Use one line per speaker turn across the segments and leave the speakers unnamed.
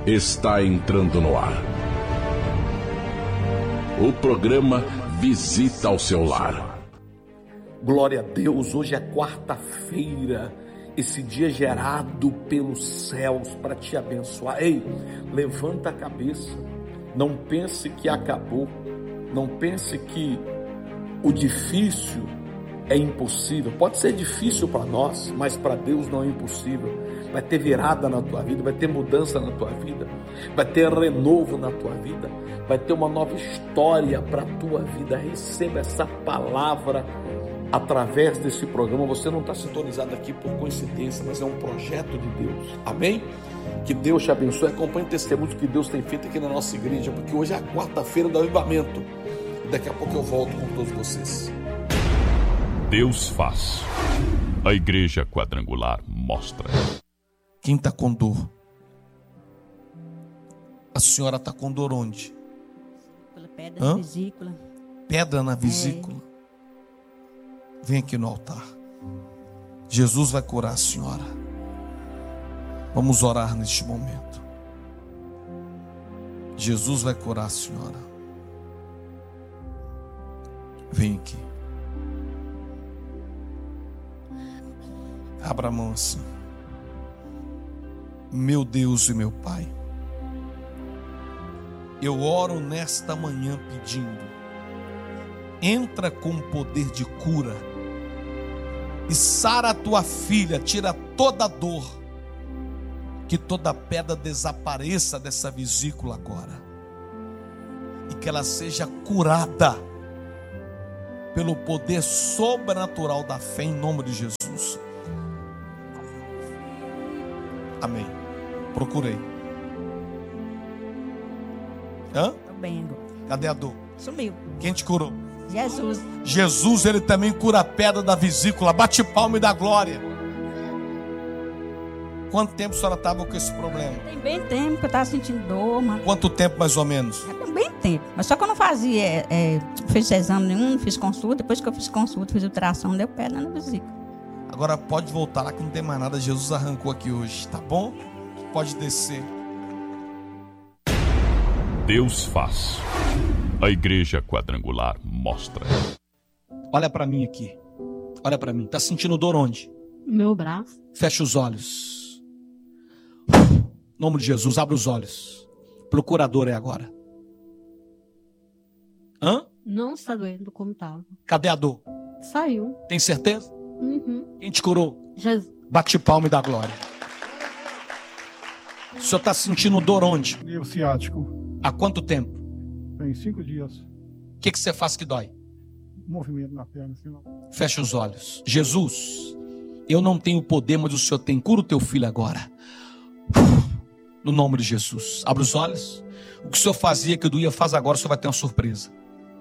está entrando no ar. O programa Visita ao Seu Lar.
Glória a Deus, hoje é quarta-feira, esse dia gerado pelos céus para te abençoar. Ei, levanta a cabeça, não pense que acabou, não pense que o difícil é impossível. Pode ser difícil para nós, mas para Deus não é impossível. Vai ter virada na tua vida, vai ter mudança na tua vida, vai ter renovo na tua vida, vai ter uma nova história para a tua vida. Receba essa palavra através desse programa. Você não está sintonizado aqui por coincidência, mas é um projeto de Deus. Amém? Que Deus te abençoe. Acompanhe o testemunho que Deus tem feito aqui na nossa igreja, porque hoje é a quarta-feira do avivamento. Daqui a pouco eu volto com todos vocês.
Deus faz. A Igreja Quadrangular mostra.
Quem está com dor? A senhora está com dor onde?
Pedra na vesícula.
Pedra na vesícula. Vem aqui no altar. Jesus vai curar a senhora. Vamos orar neste momento. Jesus vai curar a senhora. Vem aqui. Abra a mão assim. Meu Deus e meu Pai, eu oro nesta manhã pedindo, entra com o poder de cura e sara a tua filha, tira toda a dor, que toda pedra desapareça dessa vesícula agora e que ela seja curada pelo poder sobrenatural da fé, em nome de Jesus. Amém. Procurei.
Tô bem agora.
Cadê a dor?
Sumiu.
Quem te curou?
Jesus.
Jesus, ele também cura a pedra da vesícula. Bate palma e dá glória. Quanto tempo a senhora estava com esse problema?
Tem bem tempo que eu estava sentindo dor, mano.
Quanto tempo mais ou menos?
Tem bem tempo. Mas só que eu não fazia, fiz exame nenhum, não fiz consulta. Depois que eu fiz consulta, fiz ultrassom, deu pedra na vesícula.
Agora pode voltar lá que não tem mais nada. Jesus arrancou aqui hoje, tá bom? Pode descer.
Deus faz. A Igreja Quadrangular mostra.
Olha para mim aqui. Olha para mim. Tá sentindo dor onde?
Meu braço.
Fecha os olhos. Em nome de Jesus, abre os olhos. Procura a dor é agora.
Não está doendo como estava.
Cadê a dor?
Saiu.
Tem certeza?
Uhum.
Quem te curou?
Jesus.
Bate palma e dá glória. O senhor está sentindo dor onde?
Nervo ciático.
Há quanto tempo?
Tem 5 dias.
O que você faz que dói?
Movimento na perna. Assim, não.
Fecha os olhos. Jesus, eu não tenho poder, mas o Senhor tem. Cura o teu filho agora. No nome de Jesus. Abre os olhos. O que o Senhor fazia que doía, faz agora. O Senhor vai ter uma surpresa.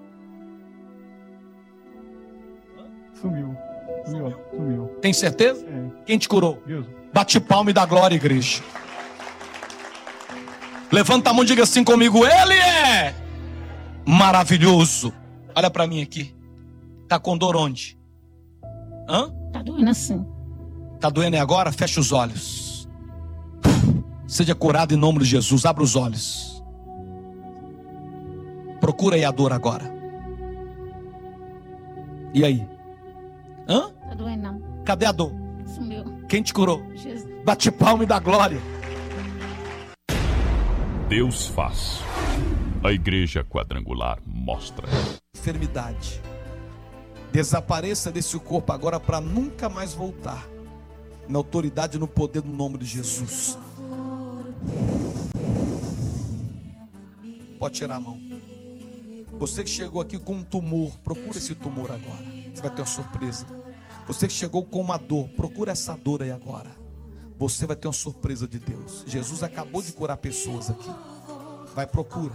Sumiu.
Tem certeza?
É.
Quem te curou?
Jesus.
Bate palma e dá glória, igreja. Levanta a mão e diga assim comigo: Ele é maravilhoso. Olha para mim aqui. Tá com dor onde?
Tá doendo assim.
Tá doendo agora? Fecha os olhos. Seja curado em nome de Jesus. Abra os olhos. Procura aí a dor agora. E aí?
Tá doendo não.
Cadê a dor?
Sumiu.
Quem te curou?
Jesus.
Bate palma e dá glória.
Deus faz. A Igreja Quadrangular mostra.
Enfermidade. Desapareça desse corpo agora para nunca mais voltar. Na autoridade e no poder do nome de Jesus. Pode tirar a mão. Você que chegou aqui com um tumor, procura esse tumor agora. Você vai ter uma surpresa. Você que chegou com uma dor, procura essa dor aí agora. Você vai ter uma surpresa de Deus. Jesus acabou de curar pessoas aqui. Vai, procura.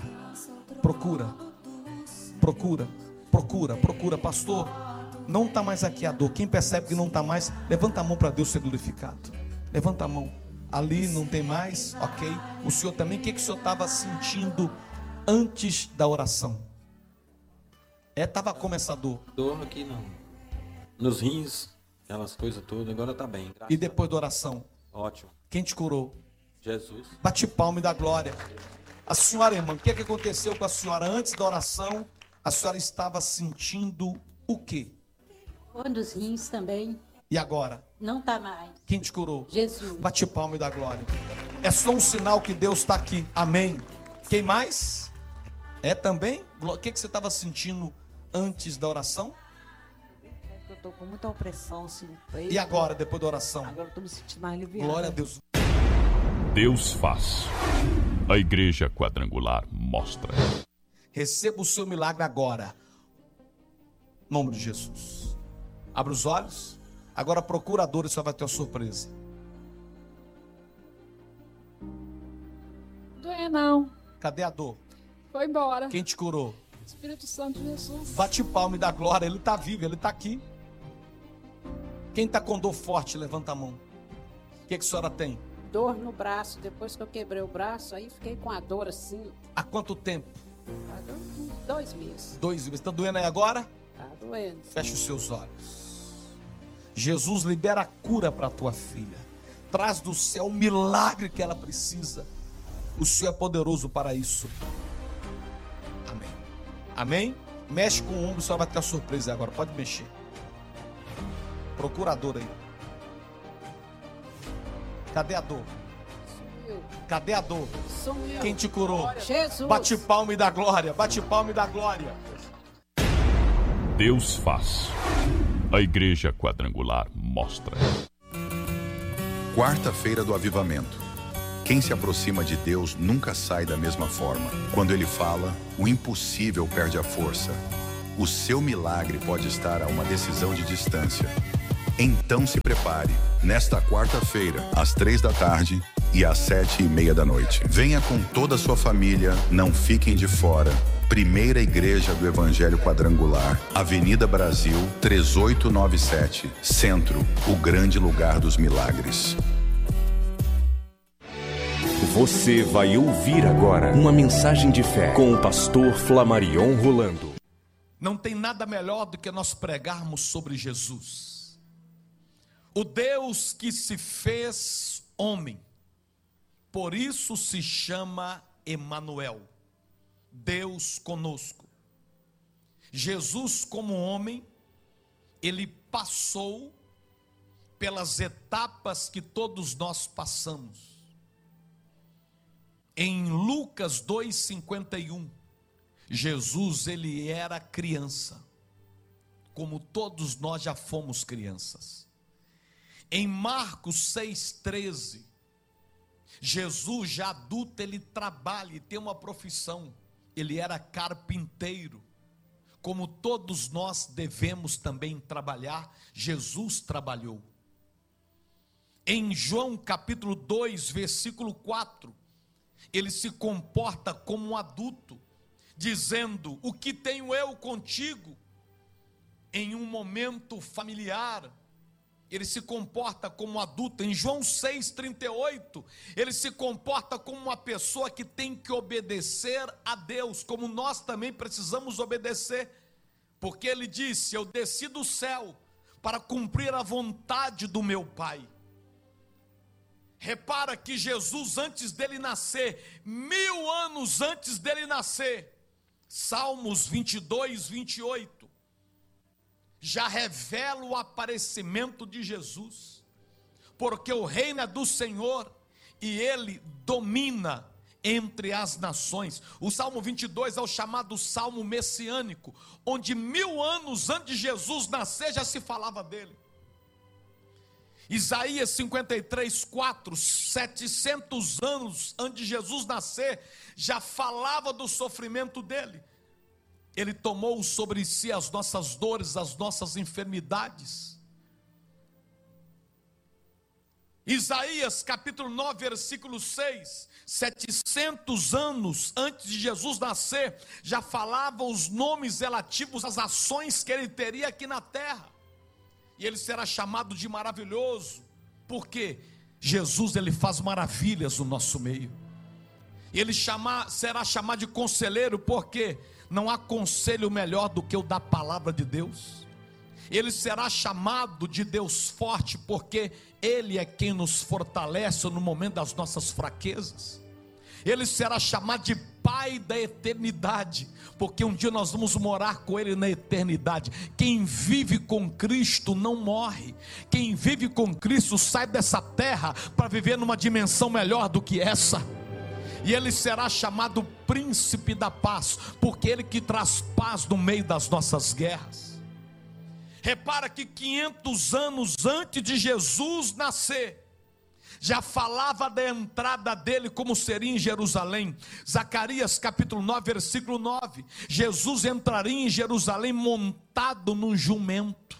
Procura. Pastor, não está mais aqui a dor. Quem percebe que não está mais, levanta a mão para Deus ser glorificado. Levanta a mão. Ali não tem mais, ok? O senhor também, o que o senhor estava sentindo antes da oração? Estava como essa dor?
Dor aqui nos rins, aquelas coisas todas, agora tá bem.
E depois da oração?
Ótimo.
Quem te curou?
Jesus.
Bate palma e dá glória. A senhora, irmã, o que aconteceu com a senhora antes da oração? A senhora estava sentindo o quê?
Dor nos rins também.
E agora?
Não está mais.
Quem te curou?
Jesus.
Bate palma e dá glória. É só um sinal que Deus está aqui. Amém. Quem mais? É também? O que você estava sentindo antes da oração?
Eu estou com muita opressão assim no peito.
E agora, depois da oração?
Agora eu estou me sentindo mais aliviada.
Glória a Deus.
Deus faz. A Igreja Quadrangular mostra.
Receba o seu milagre agora. Em nome de Jesus. Abra os olhos. Agora procura a dor e só vai ter uma surpresa.
Doer não.
Cadê a dor?
Foi embora.
Quem te curou?
Espírito Santo de Jesus.
Bate palma e dá glória. Ele está vivo, ele está aqui. Quem está com dor forte, levanta a mão. O que a senhora tem?
Dor no braço. Depois que eu quebrei o braço, aí fiquei com a dor assim.
Há quanto tempo?
Há 2 meses.
2 meses. Está doendo aí agora?
Tá doendo.
Feche os seus olhos. Jesus libera a cura para a tua filha. Traz do céu o milagre que ela precisa. O Senhor é poderoso para isso. Amém. Amém? Mexe com o ombro, só vai ter a surpresa agora. Pode mexer. Procura a dor aí. Cadê a dor?
Sumiu.
Cadê a dor?
Sumiu.
Quem te curou?
Jesus.
Bate palma e dá glória. Bate palma e dá glória.
Deus faz. A Igreja Quadrangular mostra.
Quarta-feira do Avivamento. Quem se aproxima de Deus nunca sai da mesma forma. Quando Ele fala, o impossível perde a força. O seu milagre pode estar a uma decisão de distância. Então se prepare. Nesta quarta-feira, às 15h e às 19h30. Venha com toda a sua família, não fiquem de fora. Primeira Igreja do Evangelho Quadrangular, Avenida Brasil, 3897, Centro, o grande lugar dos milagres.
Você vai ouvir agora uma mensagem de fé com o pastor Flamarion Rolando.
Não tem nada melhor do que nós pregarmos sobre Jesus. O Deus que se fez homem. Por isso se chama Emanuel. Deus conosco. Jesus, como homem, ele passou pelas etapas que todos nós passamos. Em Lucas 2:51, Jesus, ele era criança, como todos nós já fomos crianças. Em Marcos 6:13, Jesus, já adulto, ele trabalha e tem uma profissão. Ele era carpinteiro. Como todos nós devemos também trabalhar, Jesus trabalhou. Em João capítulo 2, versículo 4, ele se comporta como um adulto, dizendo: o que tenho eu contigo? Em um momento familiar, ele se comporta como um adulto. Em João 6,38, ele se comporta como uma pessoa que tem que obedecer a Deus, como nós também precisamos obedecer, porque ele disse: eu desci do céu para cumprir a vontade do meu Pai. Repara que Jesus, antes dele nascer, 1000 anos antes dele nascer, Salmos 22:28, já revela o aparecimento de Jesus, porque o reino é do Senhor e ele domina entre as nações. O Salmo 22 é o chamado Salmo messiânico, onde 1000 anos antes de Jesus nascer já se falava dele. Isaías 53:4, 700 anos antes de Jesus nascer, já falava do sofrimento dele. Ele tomou sobre si as nossas dores, as nossas enfermidades. Isaías capítulo 9, versículo 6, 700 anos antes de Jesus nascer, já falava os nomes relativos às ações que ele teria aqui na terra. E ele será chamado de maravilhoso, porque Jesus, ele faz maravilhas no nosso meio. Ele será chamado de conselheiro, porque não há conselho melhor do que o da palavra de Deus. Ele será chamado de Deus forte, porque Ele é quem nos fortalece no momento das nossas fraquezas. Ele será chamado de Pai da eternidade, porque um dia nós vamos morar com Ele na eternidade. Quem vive com Cristo não morre. Quem vive com Cristo sai dessa terra para viver numa dimensão melhor do que essa. E Ele será chamado Príncipe da Paz, porque Ele que traz paz no meio das nossas guerras. Repara que 500 anos antes de Jesus nascer, já falava da entrada dele como seria em Jerusalém. Zacarias capítulo 9, versículo 9. Jesus entraria em Jerusalém montado num jumento.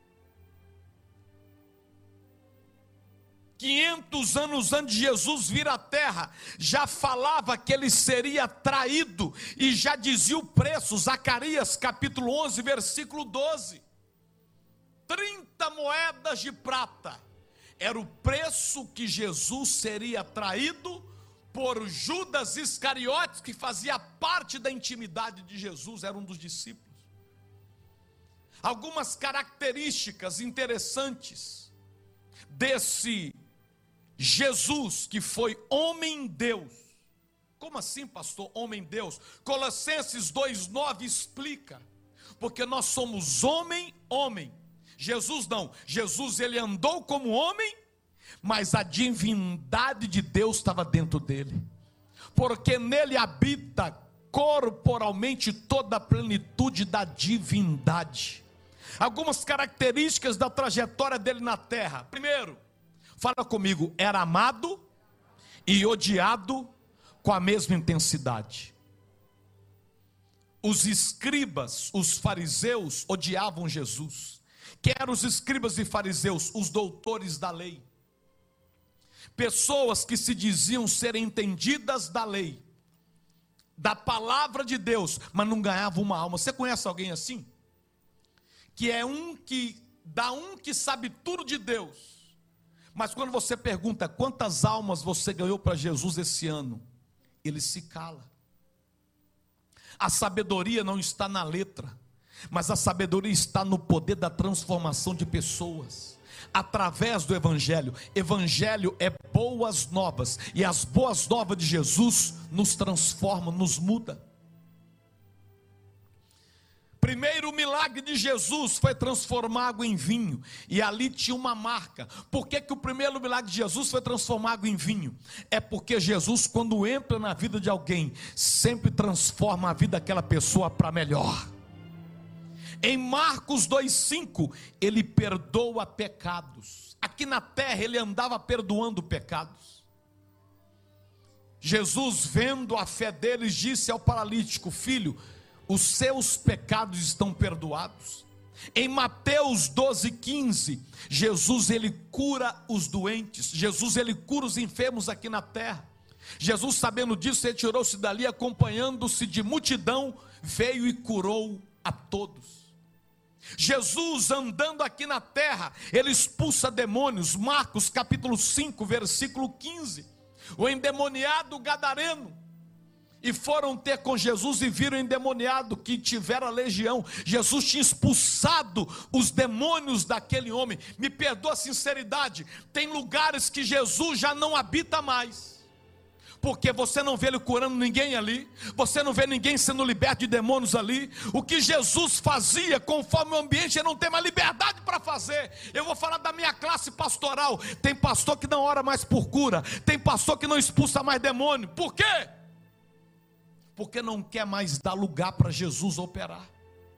500 anos antes de Jesus vir à terra, já falava que ele seria traído, e já dizia o preço. Zacarias capítulo 11, versículo 12. 30 moedas de prata era o preço que Jesus seria traído por Judas Iscariotes, que fazia parte da intimidade de Jesus, era um dos discípulos. Algumas características interessantes desse Jesus que foi homem-deus. Como assim, pastor, homem-deus? Colossenses 2,9 explica, porque nós somos homem. Jesus não, Jesus ele andou como homem, mas a divindade de Deus estava dentro dele, porque nele habita corporalmente toda a plenitude da divindade. Algumas características da trajetória dele na terra. Primeiro, fala comigo, era amado e odiado com a mesma intensidade. Os escribas, os fariseus odiavam Jesus. Quem eram os escribas e fariseus? Os doutores da lei. Pessoas que se diziam ser entendidas da lei, da palavra de Deus, mas não ganhavam uma alma. Você conhece alguém assim? Que é um que sabe tudo de Deus, mas quando você pergunta quantas almas você ganhou para Jesus esse ano, ele se cala. A sabedoria não está na letra, mas a sabedoria está no poder da transformação de pessoas, através do Evangelho. Evangelho é boas novas, e as boas novas de Jesus nos transformam, nos muda. Primeiro milagre de Jesus foi transformar água em vinho, e ali tinha uma marca. Por que o primeiro milagre de Jesus foi transformar água em vinho? É porque Jesus, quando entra na vida de alguém, sempre transforma a vida daquela pessoa para melhor. Em Marcos 2,5, ele perdoa pecados. Aqui na terra ele andava perdoando pecados. Jesus, vendo a fé deles, disse ao paralítico: filho, os seus pecados estão perdoados. Em Mateus 12,15, Jesus ele cura os doentes. Jesus ele cura os enfermos aqui na terra. Jesus, sabendo disso, retirou-se dali, acompanhando-se de multidão, veio e curou a todos. Jesus, andando aqui na terra, ele expulsa demônios. Marcos capítulo 5, versículo 15. O endemoniado gadareno, e foram ter com Jesus e viram o endemoniado que tivera legião. Jesus tinha expulsado os demônios daquele homem. Me perdoa a sinceridade, tem lugares que Jesus já não habita mais, porque você não vê ele curando ninguém ali, você não vê ninguém sendo liberto de demônios ali. O que Jesus fazia, conforme o ambiente, ele não tem mais liberdade para fazer. Eu vou falar da minha classe pastoral. Tem pastor que não ora mais por cura, tem pastor que não expulsa mais demônio. Por quê? Porque não quer mais dar lugar para Jesus operar.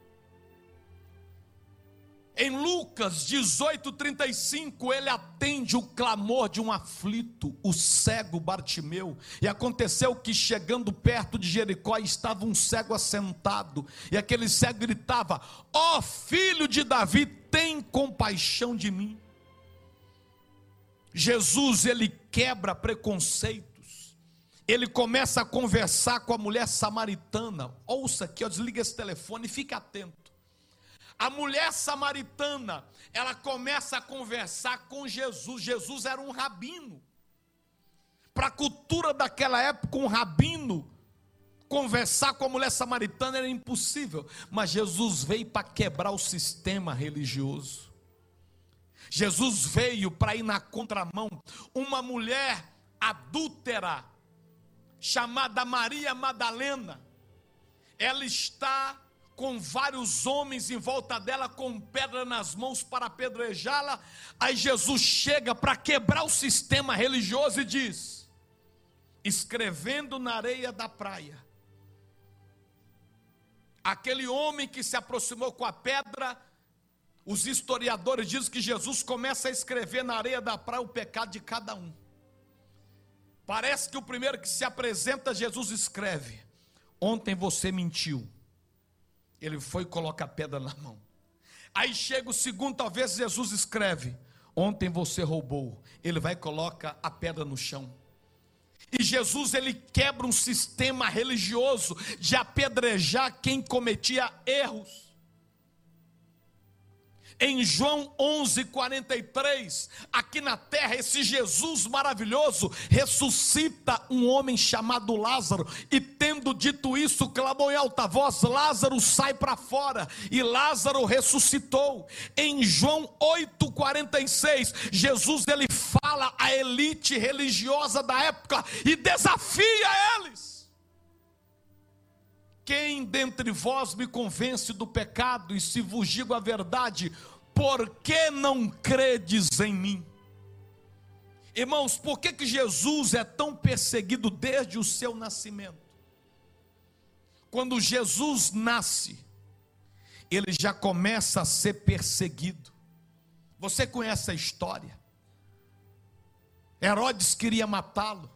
Em Lucas 18:35, ele atende o clamor de um aflito, o cego Bartimeu. E aconteceu que, chegando perto de Jericó, estava um cego assentado, e aquele cego gritava: ó filho de Davi, tem compaixão de mim. Jesus, ele quebra preconceitos. Ele começa a conversar com a mulher samaritana. Ouça aqui, desliga esse telefone e fique atento. A mulher samaritana, ela começa a conversar com Jesus. Jesus era um rabino. Para a cultura daquela época, um rabino conversar com a mulher samaritana era impossível, mas Jesus veio para quebrar o sistema religioso. Jesus veio para ir na contramão. Uma mulher adúltera, chamada Maria Madalena, ela está com vários homens em volta dela, com pedra nas mãos para apedrejá-la. Aí Jesus chega para quebrar o sistema religioso e diz, escrevendo na areia da praia, aquele homem que se aproximou com a pedra, os historiadores dizem que Jesus começa a escrever na areia da praia o pecado de cada um. Parece que o primeiro que se apresenta, Jesus escreve, ontem você mentiu. Ele foi e coloca a pedra na mão. Aí chega o segundo, talvez Jesus escreve, ontem você roubou. Ele vai e coloca a pedra no chão. E Jesus, ele quebra um sistema religioso de apedrejar quem cometia erros. Em João 11:43, aqui na terra, esse Jesus maravilhoso ressuscita um homem chamado Lázaro, e tendo dito isso, clamou em alta voz, Lázaro sai para fora, e Lázaro ressuscitou. Em João 8:46, Jesus, ele fala à elite religiosa da época e desafia eles. Quem dentre vós me convence do pecado? E se vos digo a verdade, por que não credes em mim? Irmãos, por que Jesus é tão perseguido desde o seu nascimento? Quando Jesus nasce, ele já começa a ser perseguido. Você conhece a história? Herodes queria matá-lo.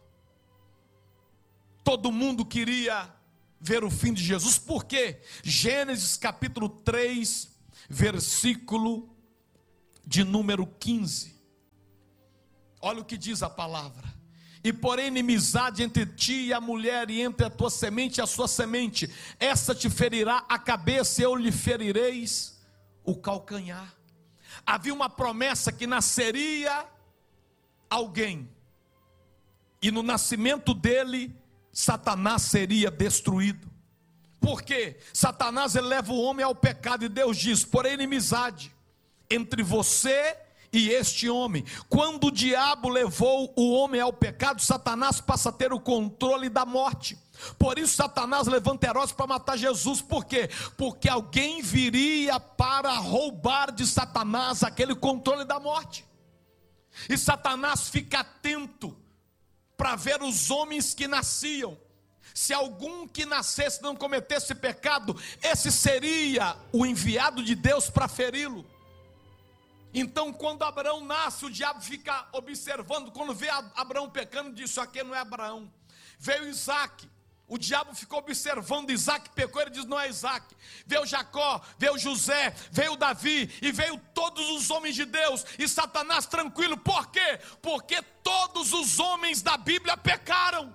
Todo mundo queria ver o fim de Jesus. Por quê? Gênesis capítulo 3, versículo de número 15. Olha o que diz a palavra. E porém inimizade entre ti e a mulher, e entre a tua semente e a sua semente, essa te ferirá a cabeça, e eu lhe ferireis o calcanhar. Havia uma promessa que nasceria alguém, e no nascimento dele, Satanás seria destruído. Por quê? Satanás eleva o homem ao pecado, e Deus diz, porém inimizade entre você e este homem. Quando o diabo levou o homem ao pecado, Satanás passa a ter o controle da morte. Por isso Satanás levanta Herodes para matar Jesus. Por quê? Porque alguém viria para roubar de Satanás aquele controle da morte. E Satanás fica atento para ver os homens que nasciam. Se algum que nascesse não cometesse pecado, esse seria o enviado de Deus para feri-lo. Então quando Abraão nasce, o diabo fica observando. Quando vê Abraão pecando, diz, isso aqui não é Abraão. Veio Isaac, o diabo ficou observando, Isaac pecou, ele diz, não é Isaac. Veio Jacó, veio José, veio Davi, e veio todos os homens de Deus, e Satanás tranquilo. Por quê? Porque todos os homens da Bíblia pecaram.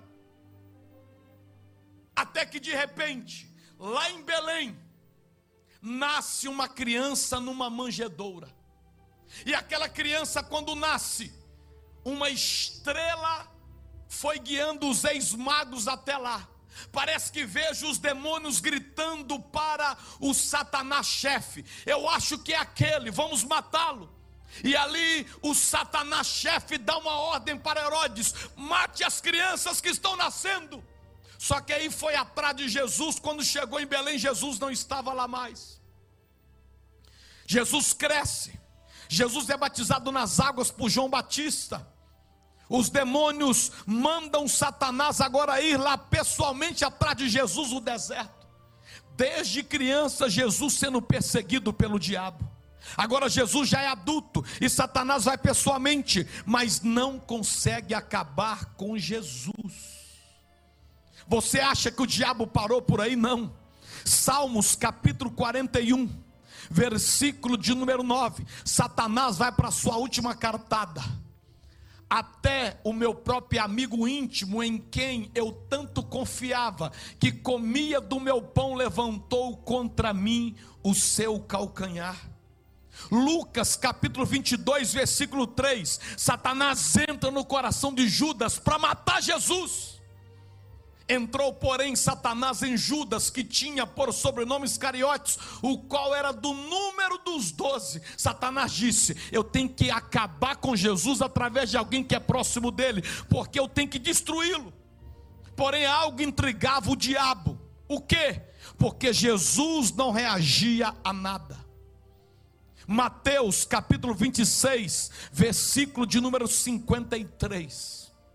Até que de repente, lá em Belém, nasce uma criança numa manjedoura. E aquela criança, quando nasce, uma estrela foi guiando os ex-magos até lá. Parece que vejo os demônios gritando para o Satanás chefe, eu acho que é aquele, vamos matá-lo. E ali o Satanás chefe dá uma ordem para Herodes, mate as crianças que estão nascendo. Só que aí foi atrás de Jesus. Quando chegou em Belém, Jesus não estava lá mais. Jesus cresce, Jesus é batizado nas águas por João Batista. Os demônios mandam Satanás agora ir lá pessoalmente atrás de Jesus no deserto. Desde criança Jesus sendo perseguido pelo diabo. Agora Jesus já é adulto e Satanás vai pessoalmente, mas não consegue acabar com Jesus. Você acha que o diabo parou por aí? Não. Salmos capítulo 41, versículo de número 9. Satanás vai para a sua última cartada. Até o meu próprio amigo íntimo, em quem eu tanto confiava, que comia do meu pão, levantou contra mim o seu calcanhar. Lucas capítulo 22, versículo 3. Satanás entra no coração de Judas para matar Jesus. Entrou, porém, Satanás em Judas, que tinha por sobrenome Iscariotes, o qual era do número dos 12. Satanás disse: eu tenho que acabar com Jesus através de alguém que é próximo dele, porque eu tenho que destruí-lo. Porém, algo intrigava o diabo. O quê? Porque Jesus não reagia a nada. Mateus capítulo 26, versículo de número 53.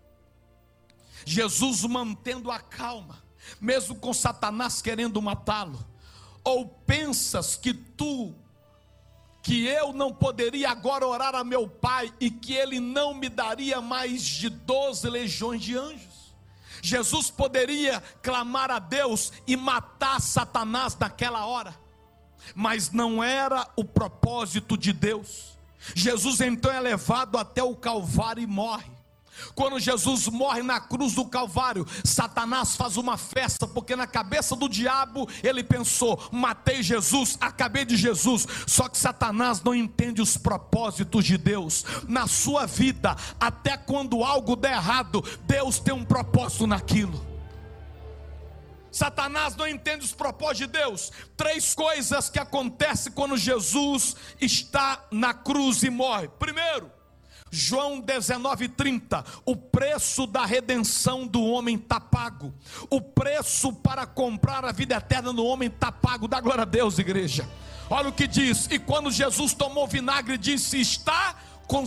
Jesus mantendo a calma, mesmo com Satanás querendo matá-lo. Ou pensas que eu não poderia agora orar a meu Pai e que Ele não me daria mais de 12 legiões de anjos? Jesus poderia clamar a Deus e matar Satanás naquela hora, mas não era o propósito de Deus. Jesus então é levado até o Calvário e morre. Quando Jesus morre na cruz do Calvário, Satanás faz uma festa, porque na cabeça do diabo ele pensou: matei Jesus, acabei de Jesus. Só que Satanás não entende os propósitos de Deus na sua vida. Até quando algo der errado, Deus tem um propósito naquilo. Satanás não entende os propósitos de Deus. 3 coisas que acontecem quando Jesus está na cruz e morre. Primeiro, João 19:30, o preço da redenção do homem está pago. O preço para comprar a vida eterna no homem está pago. Dá glória a Deus, igreja. Olha o que diz: e quando Jesus tomou vinagre, disse: está